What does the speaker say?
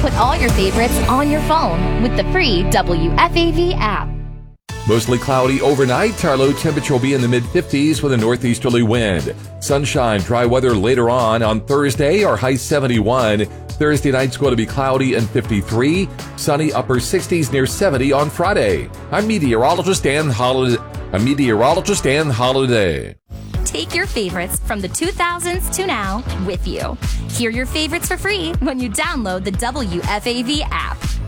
Put all your favorites on your phone with the free WFAV app. Mostly cloudy overnight. Our low temperature will be in the mid-50s with a northeasterly wind. Sunshine, dry weather later on Thursday, our high 71. Thursday night's going to be cloudy and 53. Sunny upper 60s near 70 on Friday. I'm meteorologist Dan Holiday. Take your favorites from the 2000s to now with you. Hear your favorites for free when you download the WFAV app.